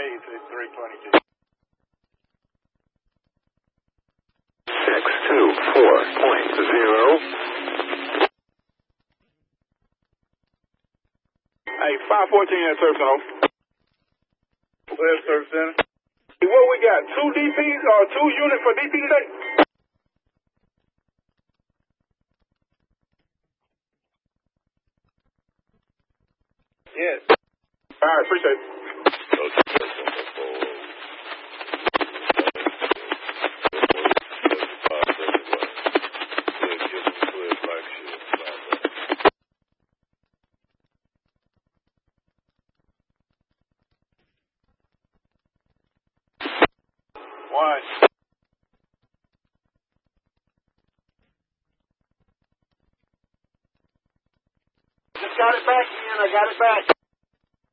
to 322. 624.0. Hey, 514 at Surf Center. Go ahead, Surf Center. Hey, what we got? 2 DPs or 2 units for DP today? Yes. All right, appreciate it. One. Just got it back, Ian. I got it back.